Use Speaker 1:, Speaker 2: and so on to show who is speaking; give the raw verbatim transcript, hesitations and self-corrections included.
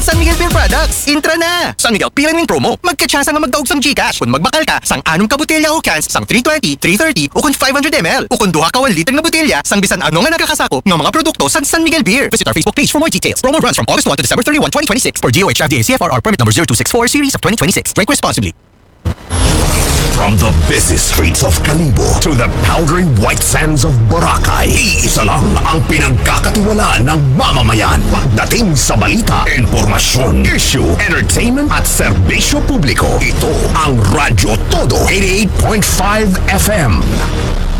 Speaker 1: sang San Miguel Beer Products. Intra na! San Miguel Pilang ng promo. Magkatsyasa nga magdaog sang Gcash. Kung magbakal ka, sang anong ka botelya o cans, sang three twenty, three thirty, o kung five hundred milliliters. O kung duha ka one liter nga botelya, sang bisan ano nga nakakasakop ng mga produkto sa San Miguel Beer. Visit our Facebook page for more details. Promo runs from August first to December thirty-first, twenty twenty-six for D O H F D A C F R R permit number zero two six four series of twenty twenty-six. Drink responsibly.
Speaker 2: From the busy streets of Kalibo to the powdery white sands of Boracay, iisa lang ang pinagkakatiwalaan ng mamamayan pagdating sa balita, informasyon, issue, entertainment at serbisyo publiko. Ito ang Radyo Todo eighty-eight point five F M.